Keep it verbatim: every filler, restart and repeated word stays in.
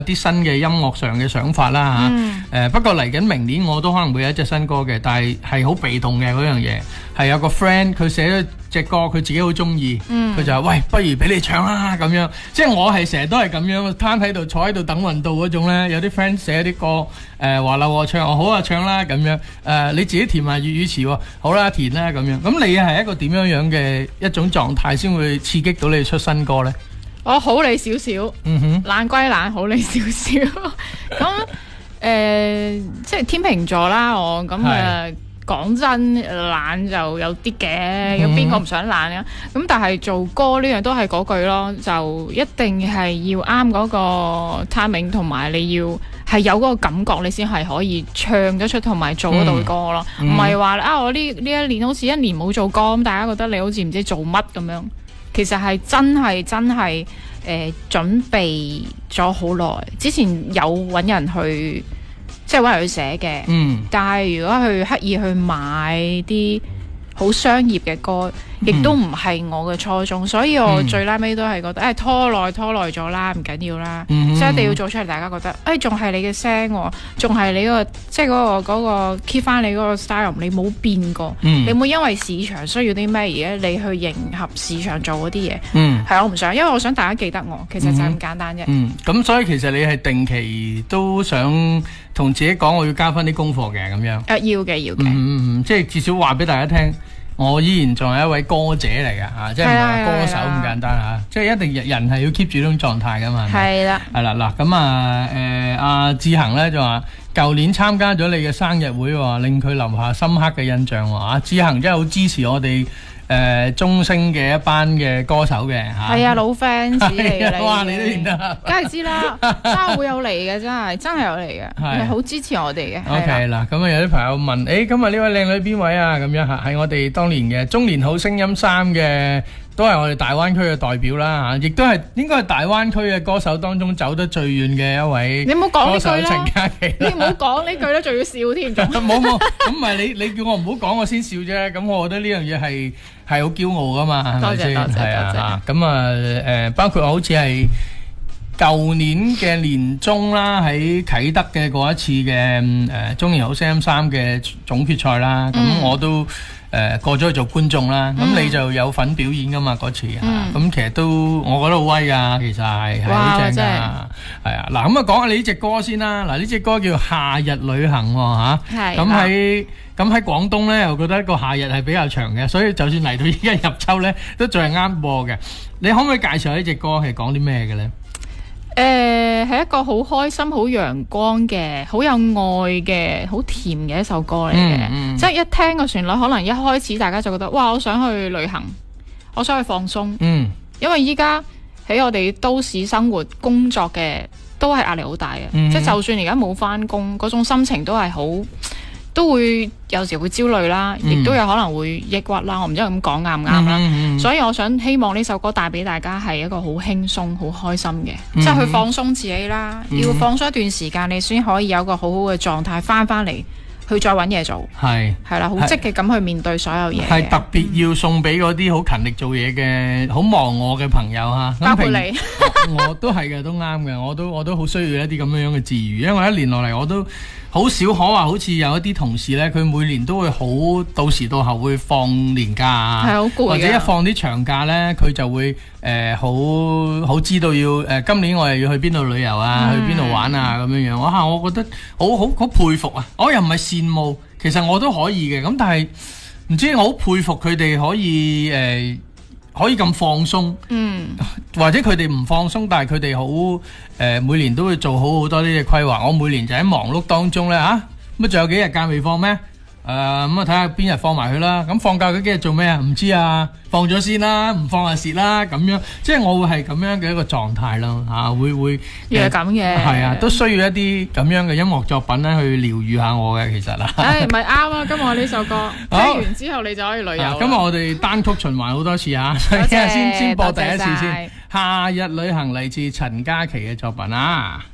啲新嘅音樂上嘅想法啦嚇，誒、 嗯呃、不過嚟緊明年我都可能會有一隻新歌嘅，但係係好被動嘅嗰樣嘢，係有個 friend 佢寫咗隻歌，佢自己好中意，佢、嗯、就話喂，不如俾你唱啦咁樣，即係我係成日都係咁樣攤喺度坐喺度等運到嗰種咧，有啲 friend 寫啲歌誒話啦我唱，我好啊唱啦咁樣，誒、呃、你自己填埋粵語詞喎，好啦填啦咁樣，咁你係一個點樣樣嘅一種狀態先會刺激到你出新歌咧？ 我好你少少， 嗯哼， 懶歸懶，好你少少。咁誒、呃，即係天秤座啦，我咁誒講真，懶就有啲嘅，有邊個唔想懶啊？咁但係做歌呢樣都係嗰句咯，就一定係要啱嗰個 timing，同埋你要係有嗰個感覺，你先係可以唱得出同埋做得到歌咯。唔係話啊，我呢呢一年好似一年冇做歌，咁大家覺得你好似唔知做乜咁樣。其實係真係真係誒、呃、準備咗好耐，之前有揾人去即係揾人去寫嘅，嗯、但係如果去刻意去買啲好商業嘅歌，亦都唔係我嘅初衷，所以我最拉尾都係覺得誒、哎、拖耐拖耐咗啦，唔緊要啦，即係、嗯、一定要做出嚟，大家覺得誒仲係你嘅聲，仲係你嗰個即係嗰個嗰個 keep 翻你嗰個 style， 你冇變過，嗯、你冇因為市場需要啲咩而家你去迎合市場做嗰啲嘢，係、嗯、我唔想，因為我想大家記得我，其實就係咁簡單啫。嗯，咁、 嗯、所以其實你係定期都想同自己講，我要交翻啲功課嘅咁樣。誒、 呃，要嘅要嘅、 嗯嗯，即係至少話俾大家聽。我依然仲係一位歌者嚟㗎嚇，即係唔係歌手咁簡單嚇，即係一定人係要 keep 住呢種狀態㗎嘛。係啦，係啦嗱，咁啊誒阿志恒咧就話，舊年參加咗你嘅生日會喎，令佢留下深刻嘅印象喎。阿志恒真係好支持我哋誒中星嘅一班嘅歌手嘅嚇。 係啊，老 fans 嚟嘅你。 哇，你都認得， 梗係知啦，真係會有嚟嘅，真係真係有嚟嘅，係好支持我哋嘅。 OK 嗱，咁啊有啲朋友問，誒今日呢位靚女邊位啊？咁樣嚇，係我哋當年嘅中年好聲音三嘅，都係我哋大灣區嘅代表啦嚇，亦都係應該係大灣區嘅歌手當中走得最遠嘅一位。 你唔好講呢句啦， 陳嘉琪， 你唔好講呢句啦，仲要笑添。 冇冇，咁唔係你你叫我唔好講，我先笑啫。咁我覺得呢樣嘢係係好驕傲噶嘛，係咪先？ 多謝多謝係多謝。 咁啊誒，包括我好似係舊年嘅年中啦，喺啟德嘅嗰一次嘅誒中年好聲音三嘅總決賽啦，咁我都。誒、呃、過咗去做觀眾啦，咁、嗯、你就有份表演噶嘛嗰次嚇，咁、嗯啊、其實都我覺得好威㗎，其實係係好正㗎，係啊，嗱咁啊講下你呢隻歌先啦，嗱呢隻歌叫夏日旅行喎嚇，咁喺咁喺廣東咧，又覺得個夏日係比較長嘅，所以就算嚟到依家入秋咧，都仲係啱播嘅。你可唔可以介紹下呢隻歌係講啲咩嘅咧？ 誒，係、呃、一個好開心、好陽光嘅、好有愛嘅、好甜嘅一首歌嚟嘅。嗯嗯、即係一聽個旋律，可能一開始大家就覺得，哇！我想去旅行，我想去放鬆。嗯，因為依家喺我哋都市生活工作嘅，都係壓力好大嘅。嗯、即係就算而家冇翻工，嗰種心情都係好。都會有時會焦慮啦，亦、嗯、都有可能會抑鬱啦。我唔知咁講啱唔啱啦。嗯嗯、所以我想希望呢首歌帶俾大家係一個好輕鬆、好開心嘅，嗯、即係去放鬆自己啦。嗯、要放鬆一段時間，你先可以有個好好嘅狀態翻翻嚟，去再揾嘢做。係係啦，好積極咁去面對所有嘢。係特別要送俾嗰啲好勤力做嘢嘅、好忙我嘅朋友嚇。包括你，我，我都係嘅，都啱嘅。我都我都好需要一啲咁樣樣嘅治癒，因為一年落嚟我都。好少可話，好似有一啲同事呢，佢每年都會好到時到後會放年假啊，係好攰，或者一放啲長假呢，佢就會誒好好知道要誒、呃、今年我又要去邊度旅遊啊，嗯、去邊度玩啊咁樣樣。哇、啊！我覺得好好好佩服啊！我又唔係羨慕，其實我都可以嘅。咁但係唔知我好佩服佢哋可以誒。呃可以咁放鬆，嗯，或者佢哋唔放鬆，但係佢哋好誒，每年都會做好好多呢啲規劃。我每年就喺忙碌當中咧，吓咁啊，仲有幾日假未放咩？誒，咁啊睇下邊日放埋佢啦。咁放假嗰幾日做咩啊？唔知啊，放咗先啦，唔放就蝕啦。咁樣，即係我會係咁樣嘅一個狀態咯，吓會會係咁嘅，係啊，都需要一啲咁樣嘅音樂作品咧去療愈下我嘅，其實啦。誒，咪啱啊！今日我呢首歌聽完之後，你就可以旅遊。今日我哋單曲循環好多次啊，所以先先播第一次先。夏日旅行嚟自陳嘉琪嘅作品啊。